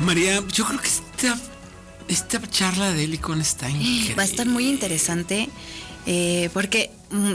María, yo creo que esta charla de Helicon está increíble. Va a estar muy interesante porque,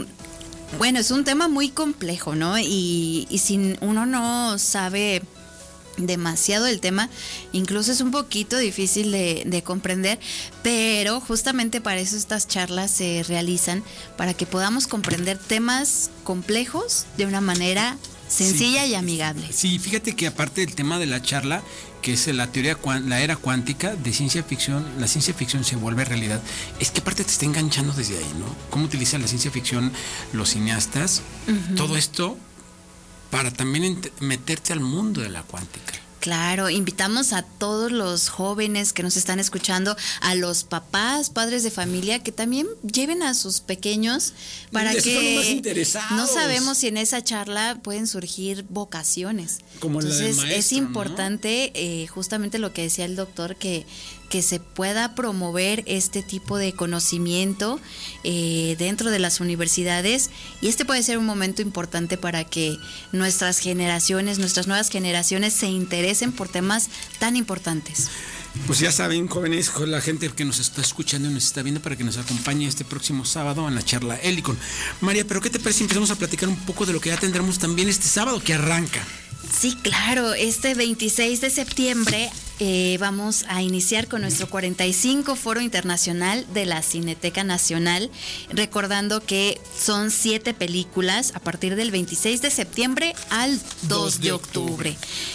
bueno, es un tema muy complejo, ¿no? Y si uno no sabe demasiado del tema, incluso es un poquito difícil de comprender, pero justamente para eso estas charlas se realizan, para que podamos comprender temas complejos de una manera sencilla y amigable. Sí, fíjate que aparte del tema de la charla, que es la teoría, la era cuántica de ciencia ficción, la ciencia ficción se vuelve realidad. Es que aparte te está enganchando desde ahí, ¿no? Cómo utilizan la ciencia ficción los cineastas, todo esto para también meterte al mundo de la cuántica. Claro, invitamos a todos los jóvenes que nos están escuchando, a los papás, padres de familia, que también lleven a sus pequeños para que no sabemos si en esa charla pueden surgir vocaciones. Como entonces la del maestro, es importante, ¿no? Justamente lo que decía el doctor, que se pueda promover este tipo de conocimiento dentro de las universidades, y este puede ser un momento importante para que nuestras nuevas generaciones se interesen por temas tan importantes. Pues ya saben, jóvenes, la gente que nos está escuchando y nos está viendo, para que nos acompañe este próximo sábado en la charla Helicon. María, ¿pero qué te parece si empezamos a platicar un poco de lo que ya tendremos también este sábado que arranca? Sí, claro, este 26 de septiembre vamos a iniciar con nuestro 45 Foro Internacional de la Cineteca Nacional, recordando que son 7 películas a partir del 26 de septiembre al 2 de octubre.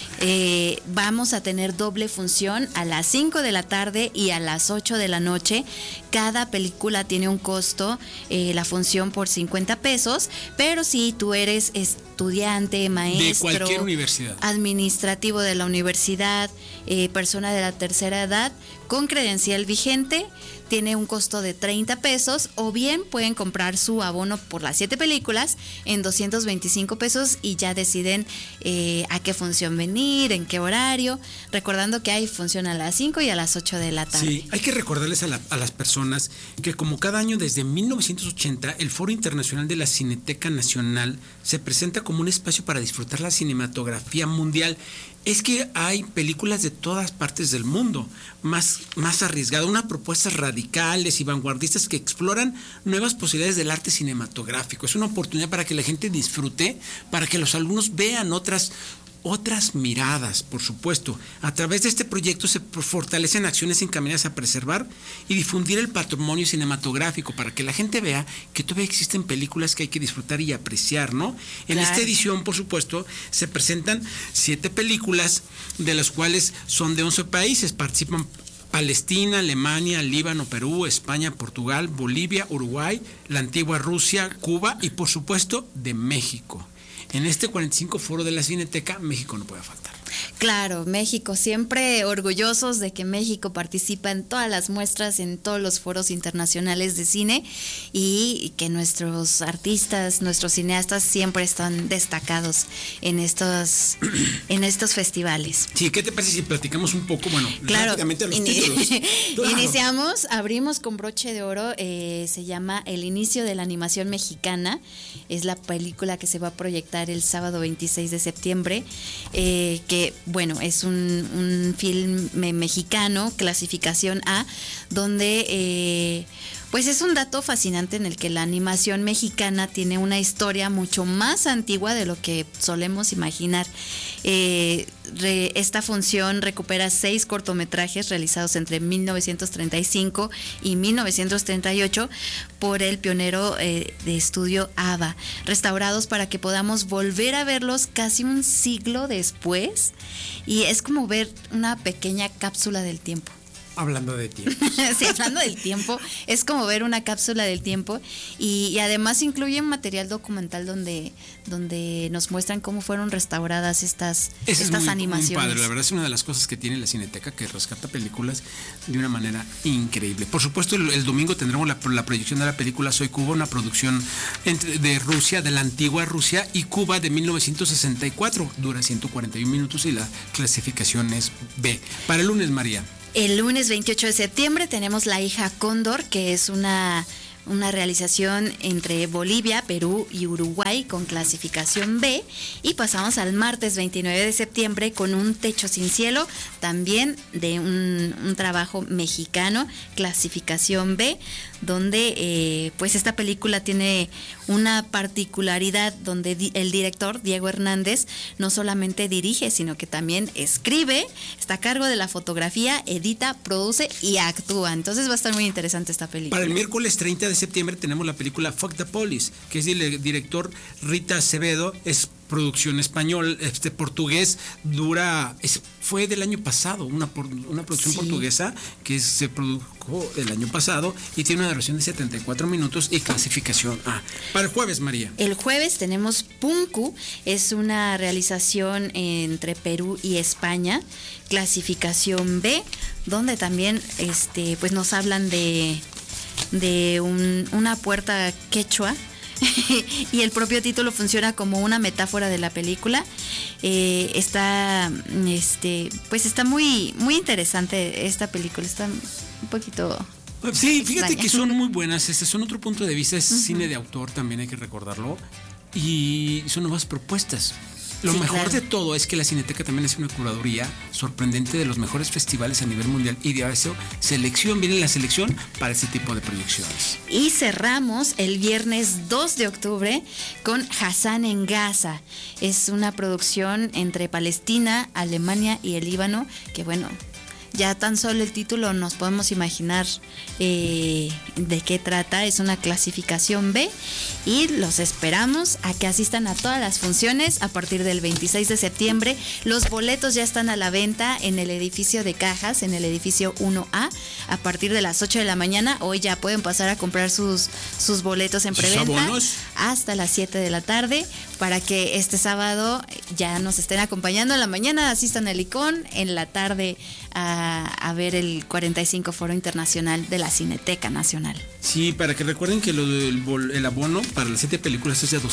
Vamos a tener doble función a las 5 de la tarde y a las 8 de la noche. Cada película tiene un costo, la función por 50 pesos, pero si tú eres estudiante, maestro, de cualquier universidad, administrativo de la universidad, persona de la tercera edad, con credencial vigente, tiene un costo de 30 pesos, o bien pueden comprar su abono por las 7 películas en 225 pesos y ya deciden a qué función venir, en qué horario, recordando que hay función a las 5 y a las 8 de la tarde. Sí, hay que recordarles a las personas que, como cada año desde 1980, el Foro Internacional de la Cineteca Nacional se presenta como un espacio para disfrutar la cinematografía mundial. Es que hay películas de todas partes del mundo, más arriesgadas, unas propuestas radicales y vanguardistas que exploran nuevas posibilidades del arte cinematográfico. Es una oportunidad para que la gente disfrute, para que los alumnos vean otras miradas, por supuesto. A través de este proyecto se fortalecen acciones encaminadas a preservar y difundir el patrimonio cinematográfico, para que la gente vea que todavía existen películas que hay que disfrutar y apreciar, ¿no? En esta edición, por supuesto, se presentan 7 películas, de las cuales son de 11 países. Participan Palestina, Alemania, Líbano, Perú, España, Portugal, Bolivia, Uruguay, la antigua Rusia, Cuba y, por supuesto, de México. En este 45 Foro de la Cineteca, México no puede faltar. Claro, México, siempre orgullosos de que México participa en todas las muestras, en todos los foros internacionales de cine, y que nuestros artistas, nuestros cineastas siempre están destacados en estos festivales. Sí, ¿qué te parece si platicamos un poco, claro, rápidamente los títulos? Claro. Abrimos con broche de oro, se llama El inicio de la animación mexicana, es la película que se va a proyectar el sábado 26 de septiembre, que bueno, es un filme mexicano, clasificación A, donde pues es un dato fascinante en el que la animación mexicana tiene una historia mucho más antigua de lo que solemos imaginar. Esta función recupera 6 cortometrajes realizados entre 1935 y 1938 por el pionero de estudio ABA, restaurados para que podamos volver a verlos casi un siglo después, y es como ver una pequeña cápsula del tiempo. Hablando de tiempo. Sí, hablando del tiempo, es como ver una cápsula del tiempo, y además incluye un material documental donde nos muestran cómo fueron restauradas estas animaciones. Muy padre, la verdad es una de las cosas que tiene la Cineteca, que rescata películas de una manera increíble. Por supuesto, el domingo tendremos la proyección de la película Soy Cuba, una producción de Rusia, de la antigua Rusia, y Cuba de 1964. Dura 141 minutos y la clasificación es B. Para el lunes, María. El lunes 28 de septiembre tenemos La hija cóndor, que es una una realización entre Bolivia, Perú y Uruguay con clasificación B. Y pasamos al martes 29 de septiembre con Un techo sin cielo, también de un trabajo mexicano, clasificación B, donde pues esta película tiene una particularidad donde el director, Diego Hernández, no solamente dirige, sino que también escribe, está a cargo de la fotografía, edita, produce y actúa. Entonces va a estar muy interesante esta película. Para el miércoles 30 de septiembre tenemos la película Fuck the Police, que es del director Rita Acevedo, es producción español, portugués, fue del año pasado, una producción portuguesa que se produjo el año pasado y tiene una duración de 74 minutos y clasificación A. Para el jueves, María. El jueves tenemos Punku, es una realización entre Perú y España, clasificación B, donde también pues nos hablan de una puerta quechua. Y el propio título funciona como una metáfora de la película. Está muy, muy interesante esta película. Está un poquito... Sí, fíjate que son muy buenas. Son otro punto de vista. Es cine de autor, también hay que recordarlo. Y son nuevas propuestas. Lo mejor de todo es que la Cineteca también hace una curaduría sorprendente de los mejores festivales a nivel mundial y de eso viene la selección para ese tipo de proyecciones. Y cerramos el viernes 2 de octubre con Hassan en Gaza. Es una producción entre Palestina, Alemania y el Líbano, que bueno, ya tan solo el título nos podemos imaginar de qué trata. Es una clasificación B y los esperamos a que asistan a todas las funciones a partir del 26 de septiembre. Los boletos ya están a la venta en el edificio de Cajas, en el edificio 1A, a partir de las 8 de la mañana. Hoy ya pueden pasar a comprar sus boletos en preventa hasta las 7 de la tarde para que este sábado ya nos estén acompañando. En la mañana asistan al Icón, en la tarde a ver el 45 Foro Internacional de la Cineteca Nacional. Sí, para que recuerden que el abono para las 7 películas es de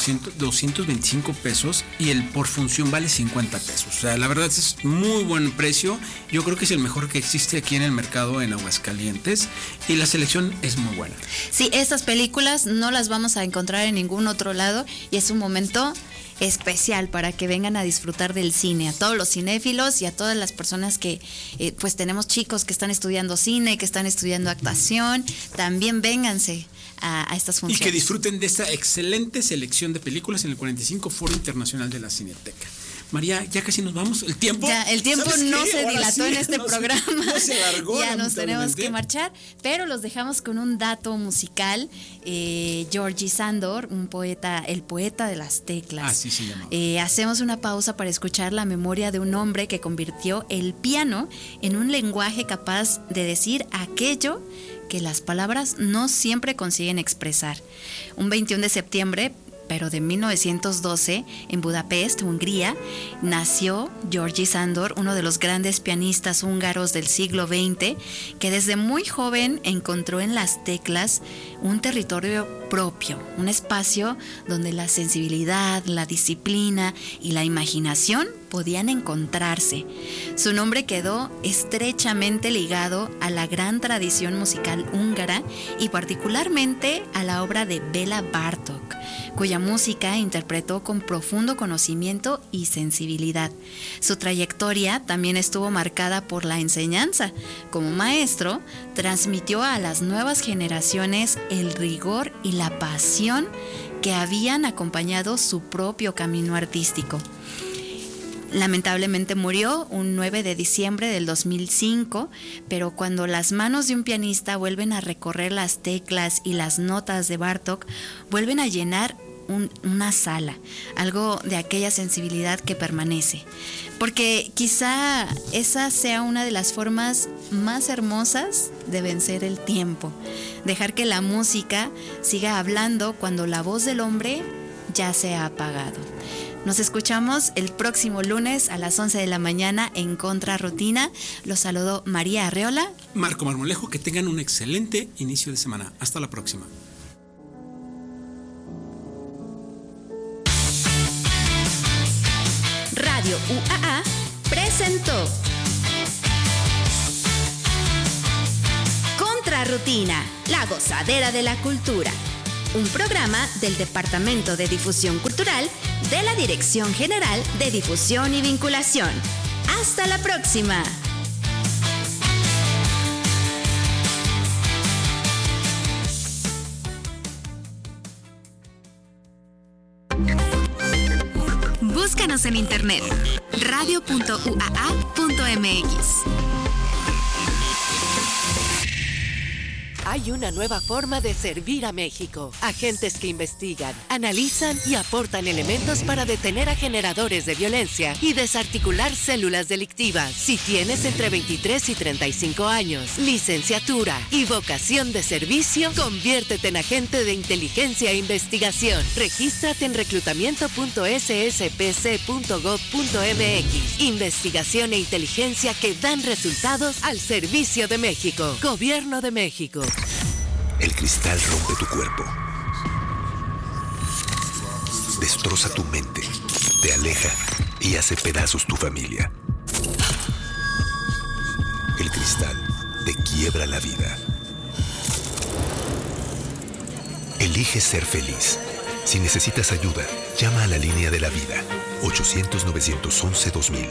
225 pesos y el por función vale 50 pesos. O sea, la verdad es muy buen precio. Yo creo que es el mejor que existe aquí en el mercado en Aguascalientes y la selección es muy buena. Sí, estas películas no las vamos a encontrar en ningún otro lado y es un momento especial para que vengan a disfrutar del cine, a todos los cinéfilos y a todas las personas que pues tenemos chicos que están estudiando cine, que están estudiando actuación, también vénganse a estas funciones. Y que disfruten de esta excelente selección de películas en el 45 Foro Internacional de la Cineteca. María, ya casi nos vamos. El tiempo no se dilató en este programa. No se alargó. Ya nos tenemos que marchar, pero los dejamos con un dato musical. Georgie Sandor, el poeta de las teclas. Así se llama. Hacemos una pausa para escuchar la memoria de un hombre que convirtió el piano en un lenguaje capaz de decir aquello que las palabras no siempre consiguen expresar. Un 21 de septiembre, pero de 1912, en Budapest, Hungría, nació Georgie Sandor, uno de los grandes pianistas húngaros del siglo XX, que desde muy joven encontró en las teclas un territorio propio, un espacio donde la sensibilidad, la disciplina y la imaginación podían encontrarse. Su nombre quedó estrechamente ligado a la gran tradición musical húngara y particularmente a la obra de Béla Bartók, cuya música interpretó con profundo conocimiento y sensibilidad. Su trayectoria también estuvo marcada por la enseñanza. Como maestro, transmitió a las nuevas generaciones el rigor y la pasión que habían acompañado su propio camino artístico. Lamentablemente murió un 9 de diciembre del 2005, pero cuando las manos de un pianista vuelven a recorrer las teclas y las notas de Bartók, vuelven a llenar una sala, algo de aquella sensibilidad que permanece. Porque quizá esa sea una de las formas más hermosas de vencer el tiempo, dejar que la música siga hablando cuando la voz del hombre ya se ha apagado. Nos escuchamos el próximo lunes a las 11 de la mañana en Contrarrutina. Los saludó María Arreola. Marco Marmolejo, que tengan un excelente inicio de semana. Hasta la próxima. Radio UAA presentó Contrarrutina. rutina, la gozadera de la cultura. Un programa del Departamento de Difusión Cultural de la Dirección General de Difusión y Vinculación. ¡Hasta la próxima! Búscanos en internet radio.uaa.mx. Hay una nueva forma de servir a México. Agentes que investigan, analizan y aportan elementos para detener a generadores de violencia y desarticular células delictivas. Si tienes entre 23 y 35 años, licenciatura y vocación de servicio, conviértete en agente de inteligencia e investigación. Regístrate en reclutamiento.sspc.gov.mx. Investigación e inteligencia que dan resultados al servicio de México. Gobierno de México. El cristal rompe tu cuerpo, destroza tu mente, te aleja y hace pedazos tu familia. El cristal te quiebra la vida. Elige ser feliz. Si necesitas ayuda, llama a la línea de la vida, 800-911-2000.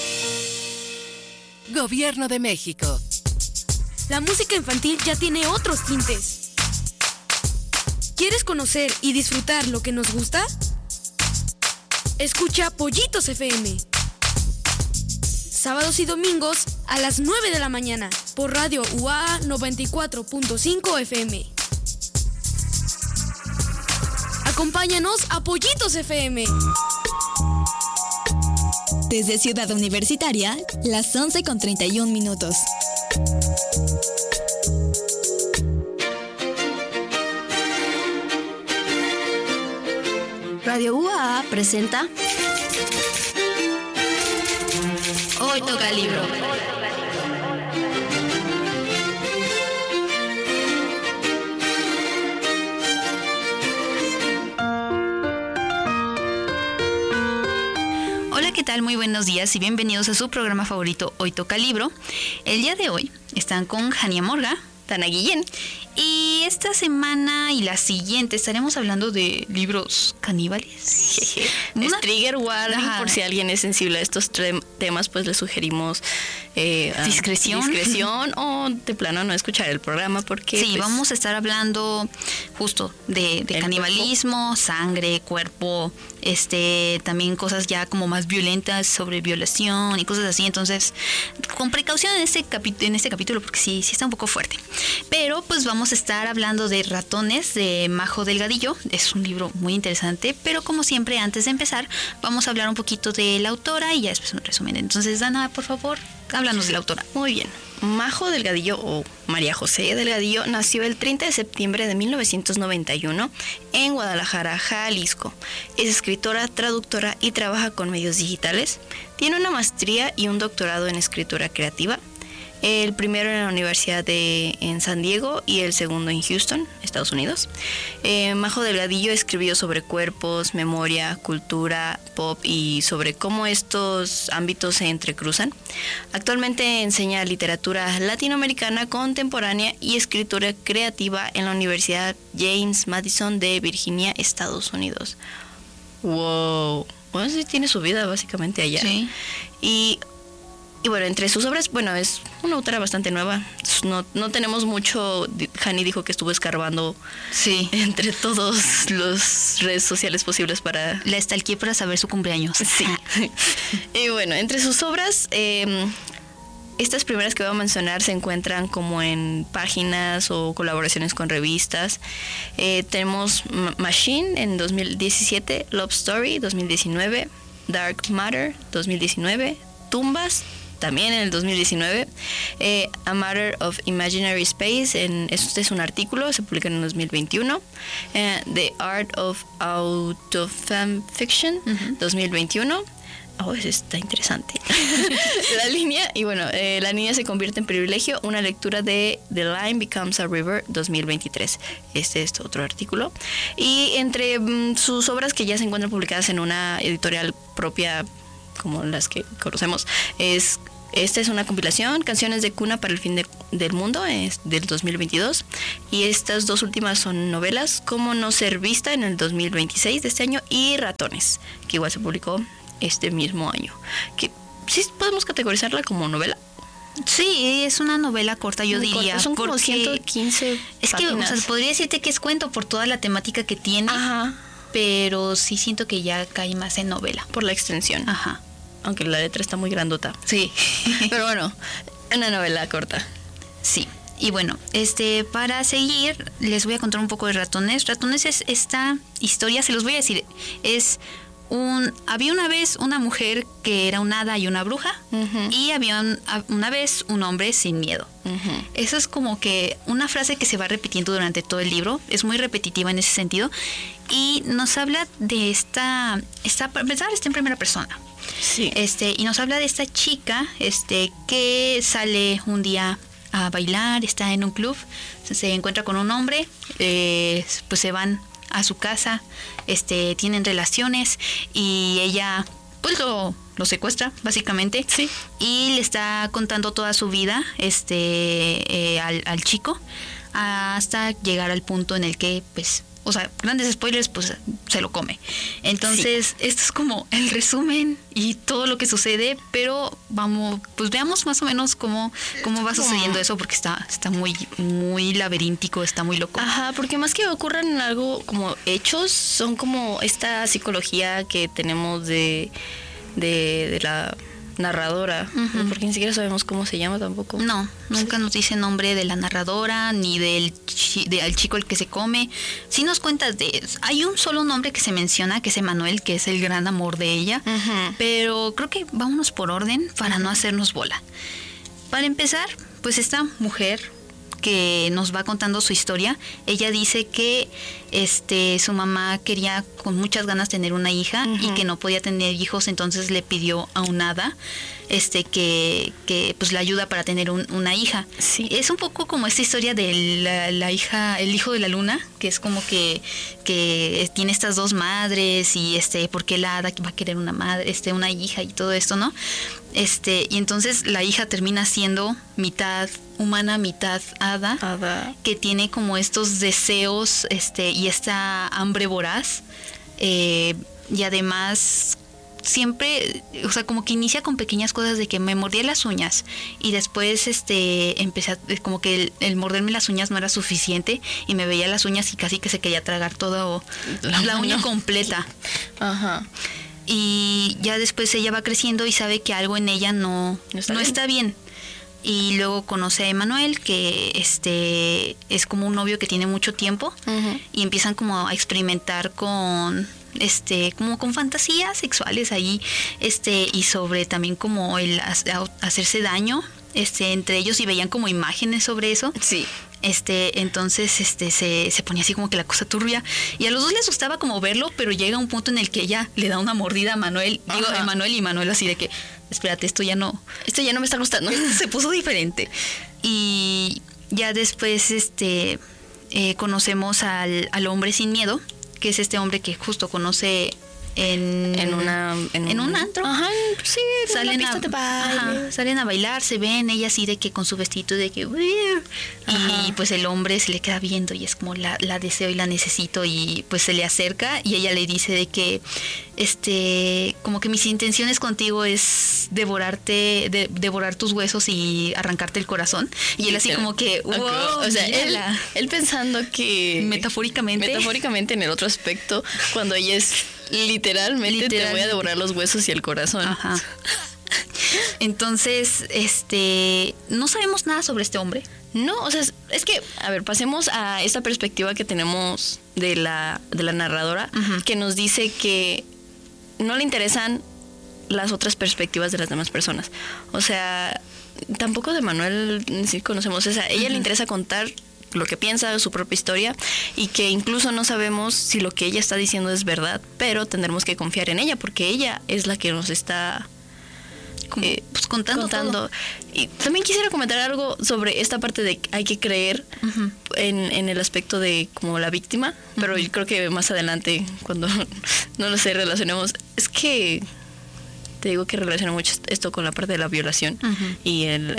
Gobierno de México. La música infantil ya tiene otros tintes. ¿Quieres conocer y disfrutar lo que nos gusta? Escucha Pollitos FM. Sábados y domingos a las 9 de la mañana por Radio UAA 94.5 FM. Acompáñanos a Pollitos FM. Desde Ciudad Universitaria, las 11:31. Radio UAA presenta Hoy Toca Libro. Hola, ¿qué tal? Muy buenos días y bienvenidos a su programa favorito Hoy Toca Libro. El día de hoy están con Jania Morga, Dana Guillén, y esta semana y la siguiente estaremos hablando de libros caníbales. Es trigger warning. Ajá. Por si alguien es sensible a estos temas, pues le sugerimos discreción o de plano no escuchar el programa porque... Sí, pues, vamos a estar hablando justo de canibalismo, cuerpo, sangre, cuerpo, también cosas ya como más violentas sobre violación y cosas así. Entonces, con precaución en este capítulo porque sí está un poco fuerte. Pero pues vamos a estar hablando de Ratones de Majo Delgadillo. Es un libro muy interesante, pero como siempre, antes de empezar, vamos a hablar un poquito de la autora y ya después un resumen. Entonces, Dana, por favor, háblanos de la autora. Muy bien. Majo Delgadillo o María José Delgadillo nació el 30 de septiembre de 1991 en Guadalajara, Jalisco. Es escritora, traductora y trabaja con medios digitales. Tiene una maestría y un doctorado en escritura creativa. El primero en la Universidad en San Diego y el segundo en Houston, Estados Unidos. Majo Delgadillo escribió sobre cuerpos, memoria, cultura, pop y sobre cómo estos ámbitos se entrecruzan. Actualmente enseña literatura latinoamericana contemporánea y escritura creativa en la Universidad James Madison de Virginia, Estados Unidos. ¡Wow! Bueno, sí tiene su vida básicamente allá. Sí. Y bueno, entre sus obras, es una autora bastante nueva. No tenemos mucho. Hani dijo que estuvo escarbando entre todas las redes sociales posibles para... La stalkeé para saber su cumpleaños. Sí. Y bueno, entre sus obras, estas primeras que voy a mencionar se encuentran como en páginas o colaboraciones con revistas. Tenemos Machine en 2017, Love Story 2019, Dark Matter 2019, Tumbas también en el 2019, A Matter of Imaginary Space, este es un artículo, se publica en el 2021, The Art of Autofiction, 2021. Oh, eso está interesante. La línea se convierte en privilegio, una lectura de The Line Becomes a River, 2023. Este es otro artículo. Y entre sus obras que ya se encuentran publicadas en una editorial propia, como las que conocemos, es Esta es una compilación, Canciones de cuna para el fin del mundo, es del 2022. Y estas dos últimas son novelas, Cómo no ser vista, en el 2026 de este año, y Ratones, que igual se publicó este mismo año. Que sí podemos categorizarla como novela. Sí, es una novela corta, yo Muy diría. corta, son como 115 Es que, o sea, podría decirte que es cuento por toda la temática que tiene. Ajá. Pero sí siento que ya cae más en novela. Por la extensión. Ajá. Aunque la letra está muy grandota. Sí. Pero bueno, una novela corta. Sí. Y bueno, para seguir, les voy a contar un poco de Ratones. Ratones es esta historia, se los voy a decir, había una vez una mujer que era una hada y una bruja, y había una vez un hombre sin miedo. Eso es como que una frase que se va repitiendo durante todo el libro, es muy repetitiva en ese sentido, y nos habla de esta para empezar, está en primera persona. Sí. Y nos habla de esta chica que sale un día a bailar, está en un club, se encuentra con un hombre, pues se van a su casa, tienen relaciones y ella pues lo secuestra básicamente. Sí. Y le está contando toda su vida al chico hasta llegar al punto en el que pues, o sea, grandes spoilers, pues se lo come. Entonces, esto es como el resumen y todo lo que sucede, pero pues veamos más o menos cómo va sucediendo eso, porque está muy, muy laberíntico, está muy loco. Ajá, porque más que ocurran algo como hechos, son como esta psicología que tenemos de la narradora, porque ni siquiera sabemos cómo se llama tampoco. No, nunca nos dice nombre de la narradora ni del chico el que se come. Sí nos cuenta hay un solo nombre que se menciona, que es Emanuel, que es el gran amor de ella, pero creo que vámonos por orden para no hacernos bola. Para empezar, pues esta mujer que nos va contando su historia, ella dice que su mamá quería con muchas ganas tener una hija y que no podía tener hijos, entonces le pidió a un hada que pues la ayuda para tener una hija. Sí. Es un poco como esta historia de la hija, el hijo de la luna, que es como que tiene estas dos madres y porque la hada va a querer una madre, una hija y todo esto, ¿no? Y entonces la hija termina siendo mitad humana, mitad hada, que tiene como estos deseos y esta hambre voraz, y además siempre, o sea, como que inicia con pequeñas cosas de que me mordía las uñas y después empecé como que el morderme las uñas no era suficiente y me veía las uñas y casi que se quería tragar toda la uña completa. Ajá. Y ya después ella va creciendo y sabe que algo en ella no está bien. Y luego conoce a Emanuel, que es como un novio que tiene mucho tiempo, y empiezan como a experimentar con como con fantasías sexuales ahí, y sobre también como el hacerse daño entre ellos, y veían como imágenes sobre eso. Sí. Entonces se ponía así como que la cosa turbia, y a los dos les gustaba como verlo, pero llega un punto en el que ella le da una mordida a Manuel, Emanuel, y Manuel así de que espérate, esto ya no me está gustando. Se puso diferente. Y ya después conocemos al hombre sin miedo, que es este hombre que justo conoce en un antro. Ajá, sí, salen una pista de baile. Salen a bailar, se ven, ella así de que con su vestido de que y pues el hombre se le queda viendo y es como la deseo y la necesito, y pues se le acerca y ella le dice de que como que mis intenciones contigo es devorar tus huesos y arrancarte el corazón, y él así como que wow, o sea, él pensando que metafóricamente en el otro aspecto, cuando ella es literalmente te voy a devorar los huesos y el corazón. Ajá. Entonces, no sabemos nada sobre este hombre. No, o sea, es que, a ver, pasemos a esta perspectiva que tenemos de la narradora, que nos dice que no le interesan las otras perspectivas de las demás personas. O sea, tampoco de Manuel sí conocemos esa. A ella le interesa contar lo que piensa, su propia historia, y que incluso no sabemos si lo que ella está diciendo es verdad, pero tendremos que confiar en ella porque ella es la que nos está pues contando. Todo. Y también quisiera comentar algo sobre esta parte de que hay que creer en el aspecto de como la víctima, pero yo creo que más adelante, cuando no lo sé, relacionemos, es que te digo que relaciona mucho esto con la parte de la violación y el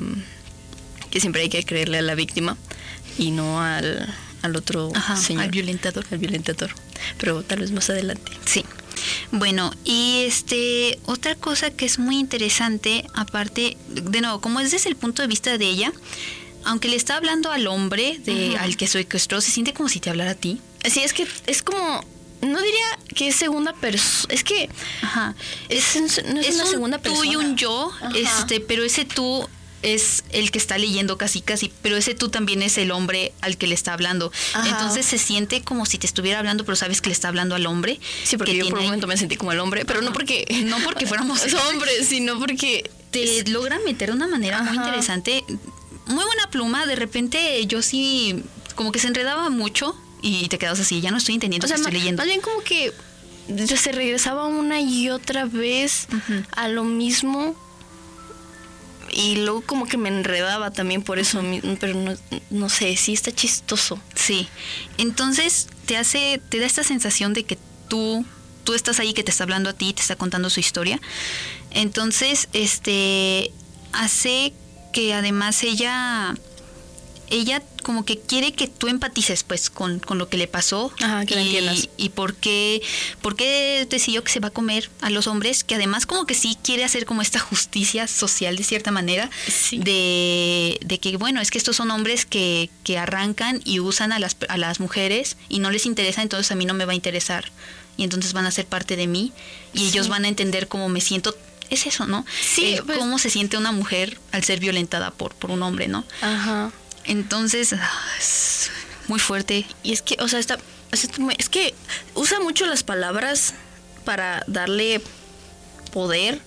que siempre hay que creerle a la víctima y no al otro señor. Al violentador. Al violentador. Pero tal vez más adelante. Sí. Bueno, y otra cosa que es muy interesante, aparte, de nuevo, como es desde el punto de vista de ella, aunque le está hablando al hombre al que secuestró, se siente como si te hablara a ti. Sí, es que es como, no diría que es segunda persona, es que no es una segunda persona. Tú y un yo, pero ese tú es el que está leyendo casi, pero ese tú también es el hombre al que le está hablando. Entonces se siente como si te estuviera hablando, pero sabes que le está hablando al hombre. Sí, porque yo por un momento me sentí como el hombre, pero no porque fuéramos hombres, sino porque te logra meter de una manera muy interesante. Muy buena pluma, de repente yo sí como que se enredaba mucho y te quedabas así, ya no estoy entendiendo lo que estoy leyendo. Más bien como que se regresaba una y otra vez a lo mismo. Y luego como que me enredaba también por eso, pero no sé, sí está chistoso. Sí, entonces te da esta sensación de que tú estás ahí, que te está hablando a ti, te está contando su historia. Entonces, hace que además ella como que quiere que tú empatices pues con lo que le pasó. Que la entiendas. Y por qué decidió que se va a comer a los hombres, que además como que sí quiere hacer como esta justicia social de cierta manera, de que bueno, es que estos son hombres que arrancan y usan a las mujeres y no les interesa, entonces a mí no me va a interesar y entonces van a ser parte de mí y ellos van a entender cómo me siento. Es eso, ¿no? Sí. Cómo se siente una mujer al ser violentada por un hombre, ¿no? Entonces, es muy fuerte. Y es que, o sea, es que usa mucho las palabras para darle poder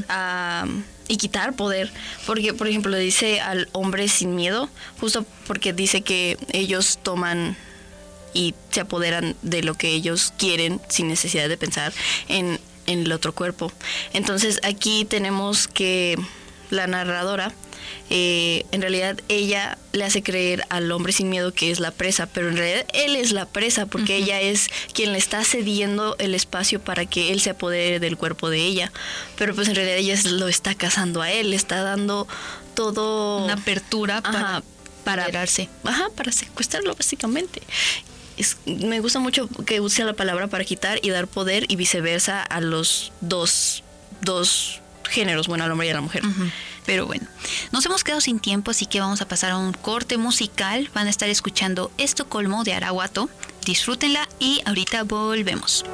y quitar poder. Porque, por ejemplo, le dice al hombre sin miedo, justo porque dice que ellos toman y se apoderan de lo que ellos quieren sin necesidad de pensar en el otro cuerpo. Entonces, aquí tenemos que la narradora, en realidad ella le hace creer al hombre sin miedo que es la presa, pero en realidad él es la presa porque ella es quien le está cediendo el espacio para que él se apodere del cuerpo de ella, pero pues en realidad ella lo está cazando a él, le está dando todo una apertura para apoderarse. Para secuestrarlo básicamente. Me gusta mucho que use la palabra para quitar y dar poder y viceversa a los dos géneros, bueno, al hombre y a la mujer. Pero bueno, nos hemos quedado sin tiempo, así que vamos a pasar a un corte musical. Van a estar escuchando Estocolmo de Araguato. Disfrútenla y ahorita volvemos.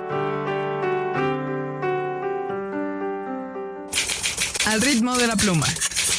Al ritmo de la pluma.